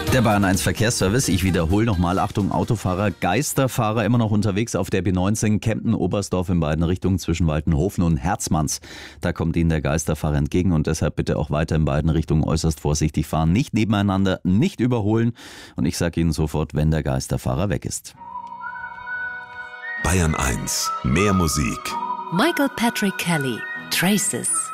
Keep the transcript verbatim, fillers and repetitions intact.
Der Bayern eins Verkehrsservice, ich wiederhole nochmal, Achtung Autofahrer, Geisterfahrer immer noch unterwegs auf der B neunzehn Kempten-Oberstdorf in beiden Richtungen zwischen Waltenhofen und Herzmanns. Da kommt Ihnen der Geisterfahrer entgegen und deshalb bitte auch weiter in beiden Richtungen äußerst vorsichtig fahren, nicht nebeneinander, nicht überholen und ich sage Ihnen sofort, wenn der Geisterfahrer weg ist. Bayern eins, mehr Musik. Michael Patrick Kelly, Traces.